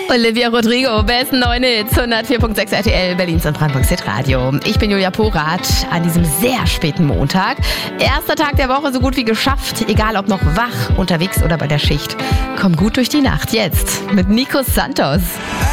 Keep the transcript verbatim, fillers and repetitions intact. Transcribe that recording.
Olivia Rodrigo, besten neuen Hits, hundertvier Komma sechs R T L, Berlins und Brandenburgs Hitradio. Ich bin Julia Porath an diesem sehr späten Montag. Erster Tag der Woche so gut wie geschafft, egal ob noch wach, unterwegs oder bei der Schicht. Komm gut durch die Nacht jetzt mit Nico Santos.